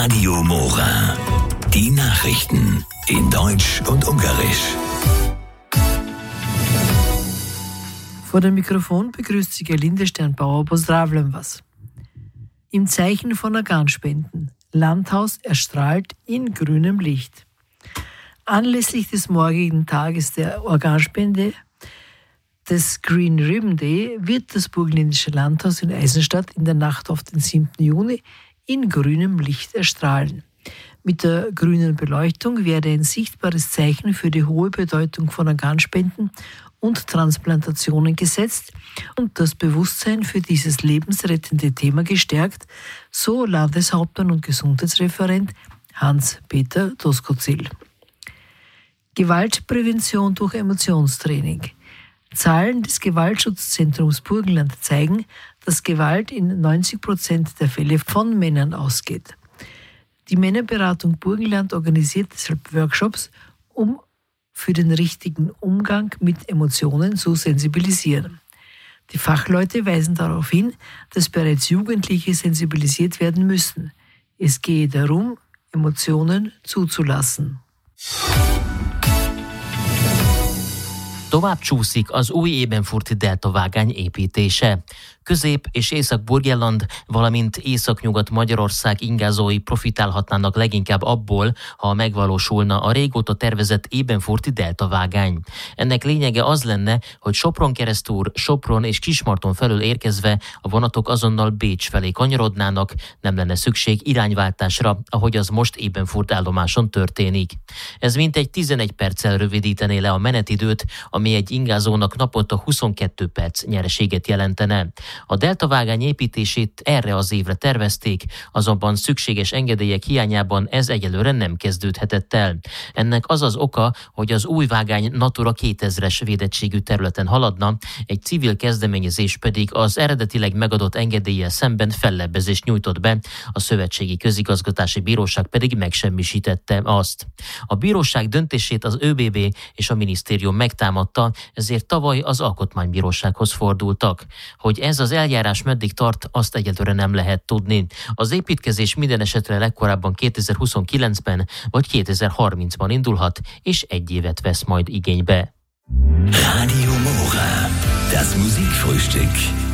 Radio Mora. Die Nachrichten in Deutsch und Ungarisch. Vor dem Mikrofon begrüßt sich Gerlinde Sternbauer. Pozdravljam was. Im Zeichen von Organspenden. Landhaus erstrahlt in grünem Licht. Anlässlich des morgigen Tages der Organspende, des Green Ribbon Day, wird das burgenländische Landhaus in Eisenstadt in der Nacht auf den 7. Juni in grünem Licht erstrahlen. Mit der grünen Beleuchtung werde ein sichtbares Zeichen für die hohe Bedeutung von Organspenden und Transplantationen gesetzt und das Bewusstsein für dieses lebensrettende Thema gestärkt, so Landeshauptmann und Gesundheitsreferent Hans-Peter Doskozil. Gewaltprävention durch Emotionstraining. Zahlen des Gewaltschutzzentrums Burgenland zeigen, dass Gewalt in 90% der Fälle von Männern ausgeht. Die Männerberatung Burgenland organisiert deshalb Workshops, um für den richtigen Umgang mit Emotionen zu sensibilisieren. Die Fachleute weisen darauf hin, dass bereits Jugendliche sensibilisiert werden müssen. Es gehe darum, Emotionen zuzulassen. Tovább csúszik az új Ebenfurti deltavágány építése. Közép- és Észak-Burgenland, valamint Észak-Nyugat-Magyarország ingázói profitálhatnának leginkább abból, ha megvalósulna a régóta tervezett Ebenfurti deltavágány. Ennek lényege az lenne, hogy Sopron keresztúr, Sopron és Kismarton felől érkezve a vonatok azonnal Bécs felé kanyarodnának, nem lenne szükség irányváltásra, ahogy az most Ebenfurt állomáson történik. Ez mintegy 11 perccel rövidítené le a menetidőt, ami egy ingázónak naponta 22 perc nyereséget jelentene. A deltavágány építését erre az évre tervezték, azonban szükséges engedélyek hiányában ez egyelőre nem kezdődhetett el. Ennek az az oka, hogy az új vágány Natura 2000-es védettségű területen haladna, egy civil kezdeményezés pedig az eredetileg megadott engedéllyel szemben fellebbezést nyújtott be, a Szövetségi Közigazgatási Bíróság pedig megsemmisítette azt. A bíróság döntését az ÖBB és a minisztérium megtámadta, ezért tavaly az Alkotmánybírósághoz fordultak. Hogy ez az eljárás meddig tart, azt egyelőre nem lehet tudni. Az építkezés minden esetre legkorábban 2029-ben vagy 2030-ban indulhat, és egy évet vesz majd igénybe. Radio Mora. Das Musikfrühstück.